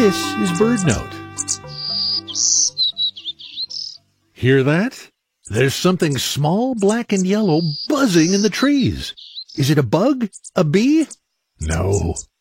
This is BirdNote. Hear that? There's something small, black and yellow buzzing in the trees. Is it a bug? A bee? No,